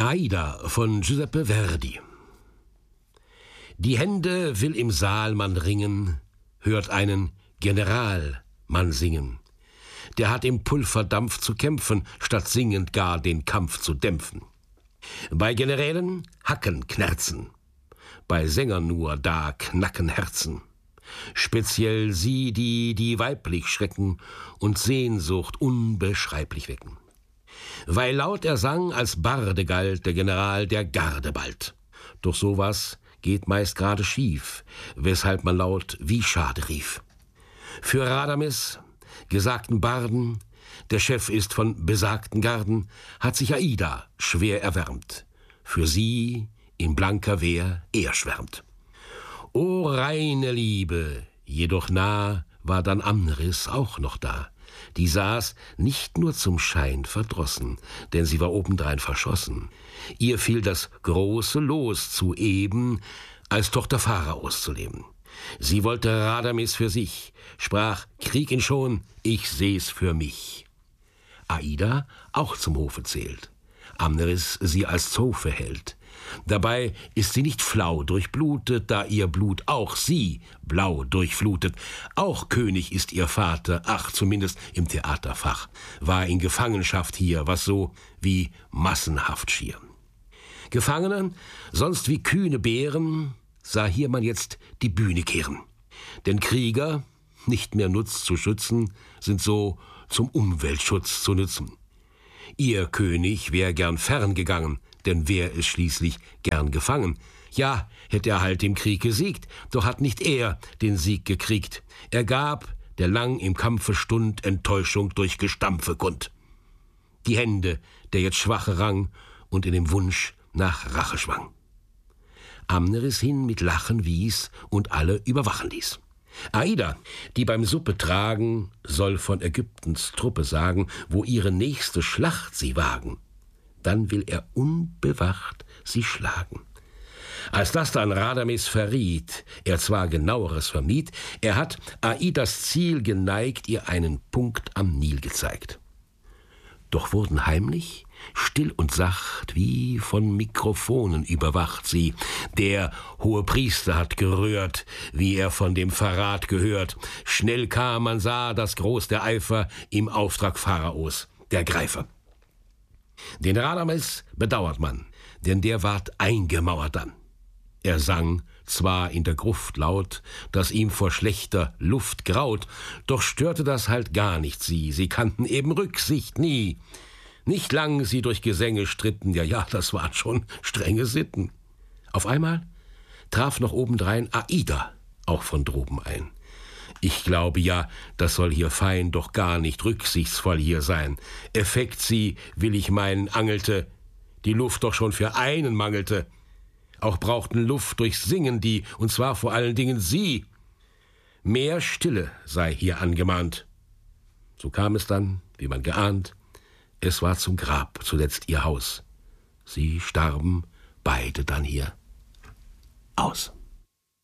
Aida von Giuseppe Verdi. Die Hände will im Saal man ringen, hört einen Generalmann singen. Der hat im Pulverdampf zu kämpfen, statt singend gar den Kampf zu dämpfen. Bei Generälen hacken Knerzen, bei Sängern nur da knacken Herzen. Speziell sie, die weiblich schrecken und Sehnsucht unbeschreiblich wecken. Weil laut er sang, als Barde galt der General der Garde bald. Doch sowas geht meist gerade schief, weshalb man laut wie schade rief. Für Radames, gesagten Barden, der Chef ist von besagten Garden, hat sich Aida schwer erwärmt. Für sie in blanker Wehr er schwärmt. O reine Liebe, jedoch nah war dann Amneris auch noch da. Die saß nicht nur zum Schein verdrossen, denn sie war obendrein verschossen. Ihr fiel das große Los zu eben, als Tochter Pharaos zu leben. Sie wollte Radames für sich, sprach, krieg ihn schon, ich seh's für mich. Aida auch zum Hofe zählt, Amneris sie als Zofe hält. Dabei ist sie nicht flau durchblutet, da ihr Blut auch sie blau durchflutet. Auch König ist ihr Vater, ach, zumindest im Theaterfach, war in Gefangenschaft hier, was so wie massenhaft schier. Gefangene, sonst wie kühne Bären, sah hier man jetzt die Bühne kehren. Denn Krieger, nicht mehr Nutz zu schützen, sind so zum Umweltschutz zu nützen. Ihr König wär gern ferngegangen, denn wär es schließlich gern gefangen. Ja, hätte er halt im Krieg gesiegt, doch hat nicht er den Sieg gekriegt. Er gab, der lang im Kampfe stund, Enttäuschung durch Gestampfe kund. Die Hände, der jetzt Schwache rang und in dem Wunsch nach Rache schwang. Amneris hin mit Lachen wies und alle überwachen ließ. Aida, die beim Suppe tragen, soll von Ägyptens Truppe sagen, wo ihre nächste Schlacht sie wagen. Dann will er unbewacht sie schlagen. Als das dann Radames verriet, er zwar Genaueres vermied, er hat Aidas Ziel geneigt, ihr einen Punkt am Nil gezeigt. Doch wurden heimlich, still und sacht, wie von Mikrofonen überwacht sie. Der Hohepriester hat gerührt, wie er von dem Verrat gehört. Schnell kam, man sah, dass groß der Eifer im Auftrag Pharaos, der Greifer. Den Radames bedauert man, denn der ward eingemauert dann. Er sang zwar in der Gruft laut, dass ihm vor schlechter Luft graut, doch störte das halt gar nicht sie kannten eben Rücksicht nie. Nicht lang sie durch Gesänge stritten, ja, das waren schon strenge Sitten. Auf einmal traf noch obendrein Aida auch von droben ein. Ich glaube ja, das soll hier fein doch gar nicht rücksichtsvoll hier sein. Effekt sie, will ich meinen, angelte, die Luft doch schon für einen mangelte. Auch brauchten Luft durchs Singen die, und zwar vor allen Dingen sie. Mehr Stille sei hier angemahnt. So kam es dann, wie man geahnt, es war zum Grab zuletzt ihr Haus. Sie starben beide dann hier aus.